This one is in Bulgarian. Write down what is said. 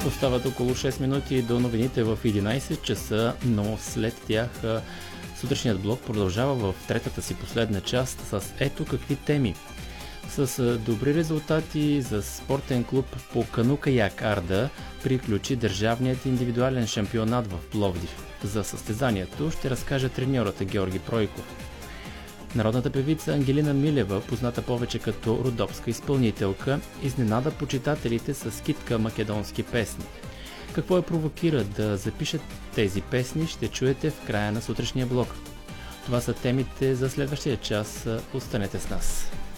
Остават около 6 минути до новините в 11 часа, но след тях сутрешният блок продължава в третата си последна част с ето какви теми. С добри резултати за спортен клуб по кану-каяк Арда приключи държавният индивидуален шампионат в Пловдив. За състезанието ще разкаже треньорът Георги Пройков. Народната певица Ангелина Милева, позната повече като родопска изпълнителка, изненада почитателите с китка македонски песни. Какво я провокира да запишат тези песни, ще чуете в края на сутрешния блок. Това са темите за следващия час. Останете с нас.